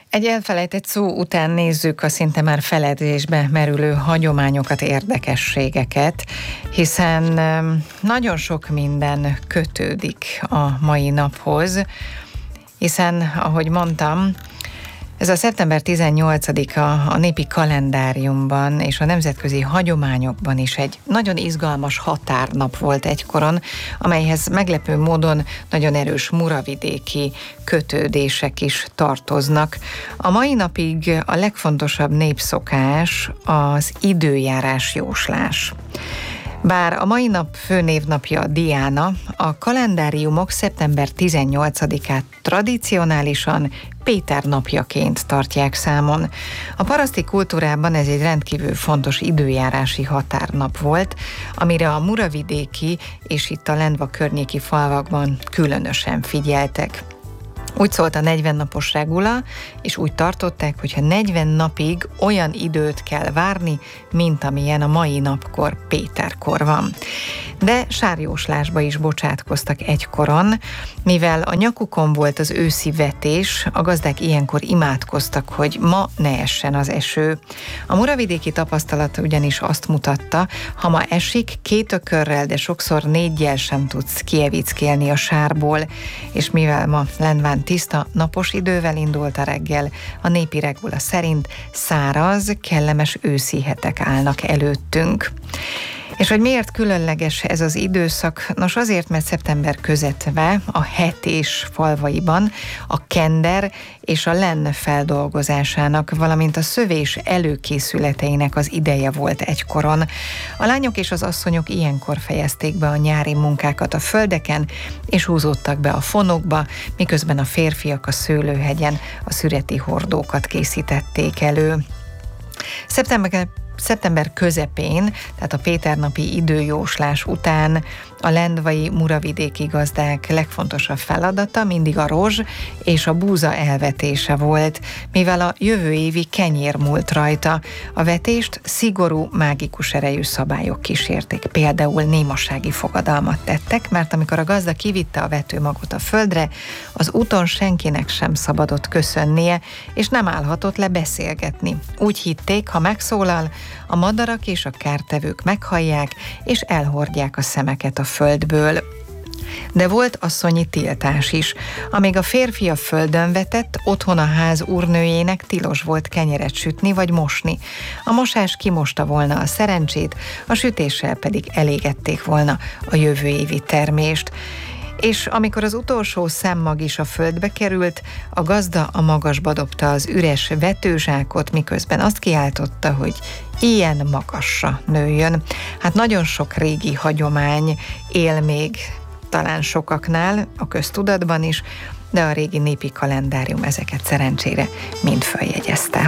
Egy elfelejtett szó után nézzük a szinte már feledésbe merülő hagyományokat, érdekességeket, hiszen nagyon sok minden kötődik a mai naphoz, hiszen, ahogy mondtam, ez a szeptember 18-a a népi kalendáriumban és a nemzetközi hagyományokban is egy nagyon izgalmas határnap volt egykoron, amelyhez meglepő módon nagyon erős muravidéki kötődések is tartoznak. A mai napig a legfontosabb népszokás az időjárás jóslás. Bár a mai nap főnévnapja Diana, a kalendáriumok szeptember 18-át tradicionálisan Péter napjaként tartják számon. A paraszti kultúrában ez egy rendkívül fontos időjárási határnap volt, amire a muravidéki és itt a Lendva környéki falvakban különösen figyeltek. Úgy szólt a 40 napos regula, és úgy tartották, hogyha 40 napig olyan időt kell várni, mint amilyen a mai napkor Péterkor van. De sárjóslásba is bocsátkoztak egykoron, mivel a nyakukon volt az őszi vetés, a gazdák ilyenkor imádkoztak, hogy ma ne essen az eső. A muravidéki tapasztalat ugyanis azt mutatta, ha ma esik, 2 ökörrel, de sokszor 4-jel sem tudsz kievickélni a sárból, és mivel ma Lendván tiszta, napos idővel indult a reggel, a népi regula szerint száraz, kellemes őszi hetek állnak előttünk. És hogy miért különleges ez az időszak? Nos, azért, mert szeptember közepve a hetés falvaiban a kender és a len feldolgozásának, valamint a szövés előkészületeinek az ideje volt egykoron. A lányok és az asszonyok ilyenkor fejezték be a nyári munkákat a földeken, és húzódtak be a fonokba, miközben a férfiak a szőlőhegyen a szüreti hordókat készítették elő. Szeptember közepén, tehát a Péternapi időjóslás után a lendvai muravidéki gazdák legfontosabb feladata mindig a rozs és a búza elvetése volt, mivel a jövő évi kenyér múlt rajta. A vetést szigorú, mágikus erejű szabályok kísérték. Például némasági fogadalmat tettek, mert amikor a gazda kivitte a vetőmagot a földre, az úton senkinek sem szabadott köszönnie, és nem állhatott le beszélgetni. Úgy hitték, ha megszólal, a madarak és a kártevők meghallják, és elhordják a szemeket a földből. De volt asszonyi tiltás is. Amíg a férfi a földön vetett, otthon a ház úrnőjének tilos volt kenyeret sütni vagy mosni. A mosás kimosta volna a szerencsét, a sütéssel pedig elégették volna a jövő évi termést. És amikor az utolsó szemmag is a földbe került, a gazda a magasba dobta az üres vetőzsákot, miközben azt kiáltotta, hogy ilyen magasra nőjön. Hát nagyon sok régi hagyomány él még talán sokaknál, a köztudatban is, de a régi népi kalendárium ezeket szerencsére mind feljegyezte.